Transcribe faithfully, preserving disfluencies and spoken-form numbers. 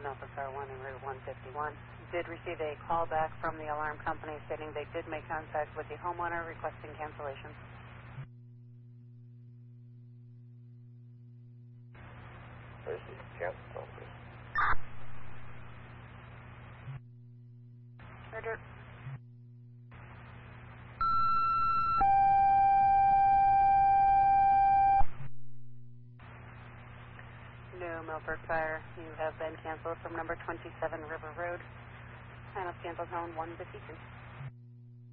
Norfolk Star one and Route one fifty-one. Did receive a call back from the alarm company stating they did make contact with the homeowner requesting cancellation. Where's the cancel, please? Roger. No, Milford Fire. You have been canceled from number twenty-seven River Road. Final cancel zone one fifty-two.